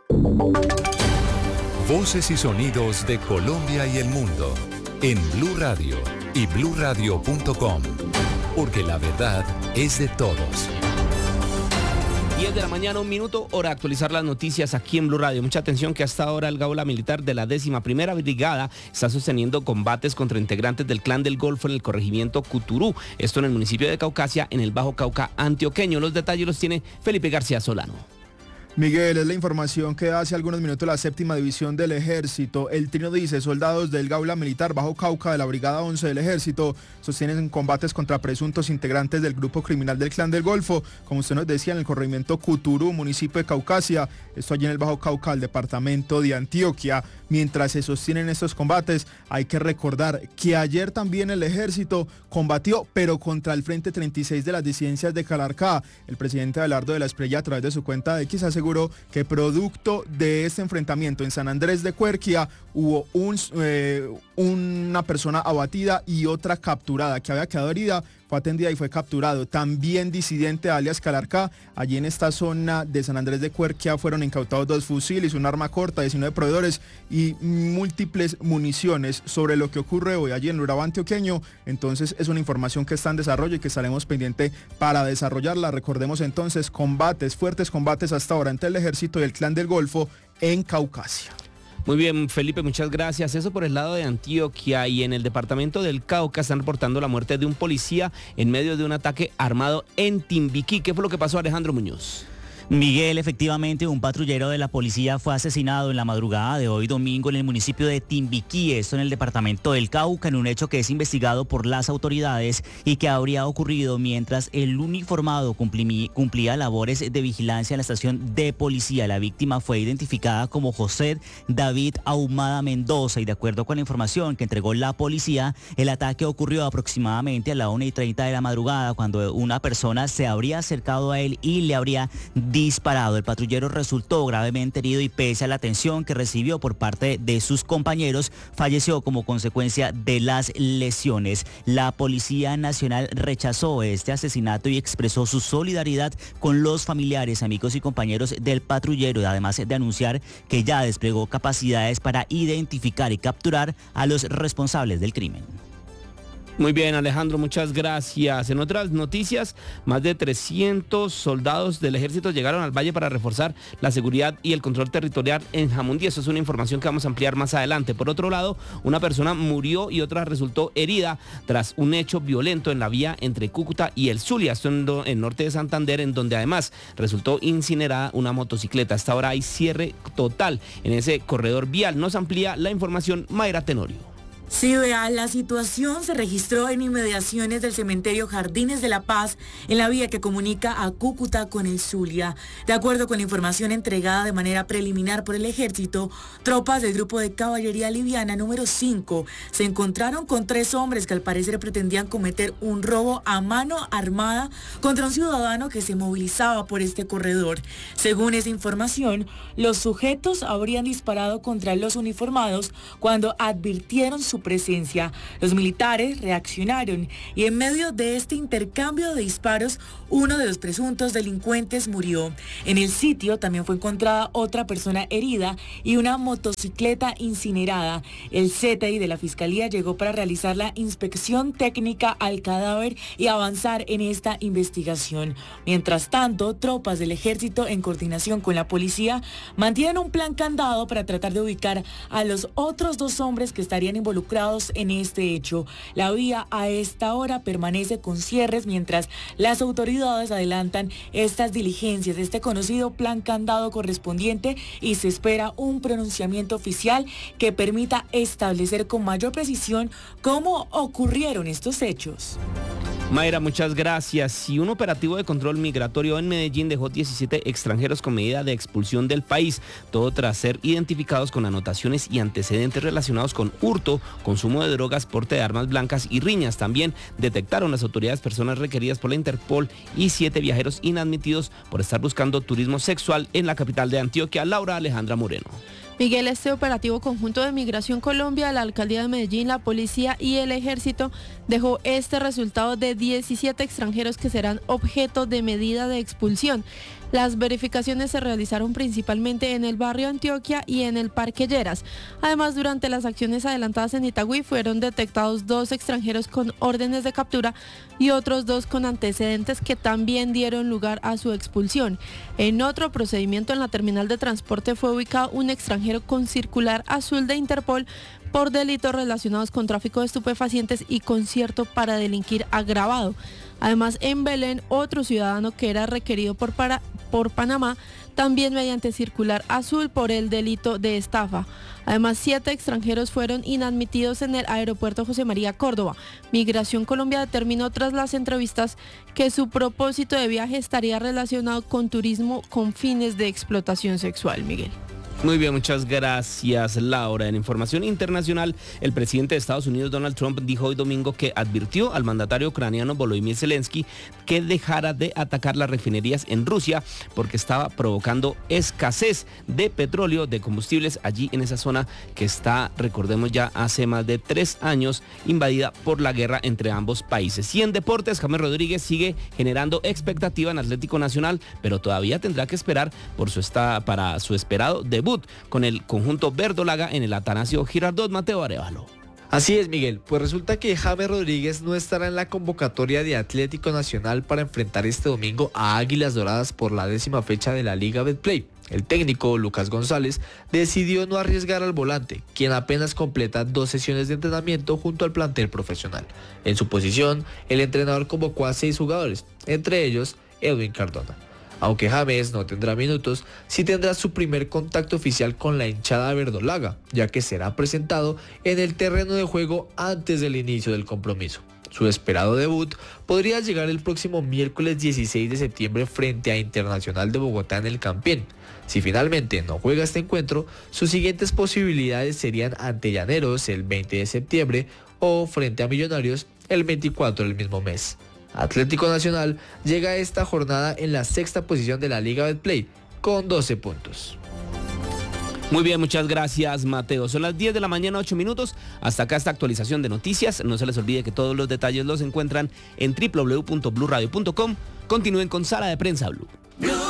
Voces y sonidos de Colombia y el mundo en Blue Radio y bluradio.com, porque la verdad es de todos. 10 de la mañana, 1 minuto, hora de actualizar las noticias aquí en Blue Radio. Mucha atención que hasta ahora el Gaula Militar de la 11ª Brigada está sosteniendo combates contra integrantes del Clan del Golfo en el corregimiento Cuturú. Esto en el municipio de Caucasia, en el Bajo Cauca antioqueño. Los detalles los tiene Felipe García Solano. Miguel, es la información que hace algunos minutos la 7ª División del Ejército. El Trino dice, soldados del Gaula Militar Bajo Cauca de la Brigada 11 del Ejército sostienen combates contra presuntos integrantes del grupo criminal del Clan del Golfo, como usted nos decía, en el corregimiento Cuturú, municipio de Caucasia, esto allí en el Bajo Cauca, el departamento de Antioquia. Mientras se sostienen estos combates, hay que recordar que ayer también el Ejército combatió, pero contra el Frente 36 de las disidencias de Calarcá. El presidente Abelardo de la Espriella, a través de su cuenta de X, aseguró que producto de este enfrentamiento en San Andrés de Cuerquia hubo una persona abatida y otra capturada, que había quedado herida, fue atendida y fue capturado. También disidente alias Calarcá, allí en esta zona de San Andrés de Cuerquia fueron incautados 2 fusiles, un arma corta, 19 proveedores y múltiples municiones. Sobre lo que ocurre hoy allí en el Urabá antioqueño, entonces es una información que está en desarrollo y que estaremos pendientes para desarrollarla. Recordemos entonces fuertes combates hasta ahora entre el Ejército y el Clan del Golfo en Caucasia. Muy bien, Felipe, muchas gracias. Eso por el lado de Antioquia, y en el departamento del Cauca están reportando la muerte de un policía en medio de un ataque armado en Timbiquí. ¿Qué fue lo que pasó, Alejandro Muñoz? Miguel, efectivamente, un patrullero de la policía fue asesinado en la madrugada de hoy domingo en el municipio de Timbiquí, esto en el departamento del Cauca, en un hecho que es investigado por las autoridades y que habría ocurrido mientras el uniformado cumplía labores de vigilancia en la estación de policía. La víctima fue identificada como José David Ahumada Mendoza y, de acuerdo con la información que entregó la policía, el ataque ocurrió aproximadamente a la 1:30 de la madrugada, cuando una persona se habría acercado a él y le habría disparado. El patrullero resultó gravemente herido y, pese a la atención que recibió por parte de sus compañeros, falleció como consecuencia de las lesiones. La Policía Nacional rechazó este asesinato y expresó su solidaridad con los familiares, amigos y compañeros del patrullero, además de anunciar que ya desplegó capacidades para identificar y capturar a los responsables del crimen. Muy bien, Alejandro, muchas gracias. En otras noticias, más de 300 soldados del ejército llegaron al valle para reforzar la seguridad y el control territorial en Jamundí. Eso es una información que vamos a ampliar más adelante. Por otro lado, una persona murió y otra resultó herida tras un hecho violento en la vía entre Cúcuta y el Zulia, esto en el norte de Santander, en donde además resultó incinerada una motocicleta. Hasta ahora hay cierre total en ese corredor vial. Nos amplía la información Mayra Tenorio. Sí, vea, la situación se registró en inmediaciones del cementerio Jardines de la Paz, en la vía que comunica a Cúcuta con el Zulia. De acuerdo con la información entregada de manera preliminar por el ejército, tropas del grupo de caballería liviana número 5 se encontraron con 3 hombres que al parecer pretendían cometer un robo a mano armada contra un ciudadano que se movilizaba por este corredor. Según esa información, los sujetos habrían disparado contra los uniformados cuando advirtieron su presencia. Los militares reaccionaron y en medio de este intercambio de disparos, uno de los presuntos delincuentes murió. En el sitio también fue encontrada otra persona herida y una motocicleta incinerada. El CTI de la Fiscalía llegó para realizar la inspección técnica al cadáver y avanzar en esta investigación. Mientras tanto, tropas del ejército en coordinación con la policía mantienen un plan candado para tratar de ubicar a los otros 2 hombres que estarían involucrados en este hecho. La vía a esta hora permanece con cierres mientras las autoridades adelantan estas diligencias, este conocido plan candado correspondiente, y se espera un pronunciamiento oficial que permita establecer con mayor precisión cómo ocurrieron estos hechos. Mayra, muchas gracias. Y un operativo de control migratorio en Medellín dejó 17 extranjeros con medida de expulsión del país, todo tras ser identificados con anotaciones y antecedentes relacionados con hurto, consumo de drogas, porte de armas blancas y riñas. También detectaron las autoridades personas requeridas por la Interpol y 7 viajeros inadmitidos por estar buscando turismo sexual en la capital de Antioquia. Laura Alejandra Moreno. Miguel, este operativo conjunto de Migración Colombia, la Alcaldía de Medellín, la Policía y el Ejército dejó este resultado de 17 extranjeros que serán objeto de medida de expulsión. Las verificaciones se realizaron principalmente en el barrio Antioquia y en el Parque Lleras. Además, durante las acciones adelantadas en Itagüí fueron detectados 2 extranjeros con órdenes de captura y otros 2 con antecedentes que también dieron lugar a su expulsión. En otro procedimiento en la terminal de transporte fue ubicado un extranjero con circular azul de Interpol por delitos relacionados con tráfico de estupefacientes y concierto para delinquir agravado. Además, en Belén, otro ciudadano que era requerido por Panamá, también mediante circular azul por el delito de estafa. Además, 7 extranjeros fueron inadmitidos en el aeropuerto José María Córdoba. Migración Colombia determinó tras las entrevistas que su propósito de viaje estaría relacionado con turismo con fines de explotación sexual. Miguel. Muy bien, muchas gracias, Laura. En información internacional, el presidente de Estados Unidos, Donald Trump, dijo hoy domingo que advirtió al mandatario ucraniano Volodymyr Zelensky que dejara de atacar las refinerías en Rusia porque estaba provocando escasez de petróleo, de combustibles allí en esa zona que está, recordemos ya, hace más de 3 años invadida por la guerra entre ambos países. Y en deportes, James Rodríguez sigue generando expectativa en Atlético Nacional, pero todavía tendrá que esperar para su esperado debut con el conjunto verdolaga en el Atanasio Girardot. Mateo Arevalo. Así es, Miguel, pues resulta que James Rodríguez no estará en la convocatoria de Atlético Nacional para enfrentar este domingo a Águilas Doradas por la 10ª fecha de la Liga Betplay. El técnico Lucas González decidió no arriesgar al volante, quien apenas completa 2 sesiones de entrenamiento junto al plantel profesional. En su posición, el entrenador convocó a 6 jugadores, entre ellos Edwin Cardona. Aunque James no tendrá minutos, sí tendrá su primer contacto oficial con la hinchada verdolaga, ya que será presentado en el terreno de juego antes del inicio del compromiso. Su esperado debut podría llegar el próximo miércoles 16 de septiembre frente a Internacional de Bogotá en el Campín. Si finalmente no juega este encuentro, sus siguientes posibilidades serían ante Llaneros el 20 de septiembre o frente a Millonarios el 24 del mismo mes. Atlético Nacional llega a esta jornada en la 6ª posición de la Liga Betplay con 12 puntos. Muy bien, muchas gracias, Mateo. Son las 10 de la mañana, 8 minutos. Hasta acá esta actualización de noticias. No se les olvide que todos los detalles los encuentran en www.bluradio.com. Continúen con Sala de Prensa Blue.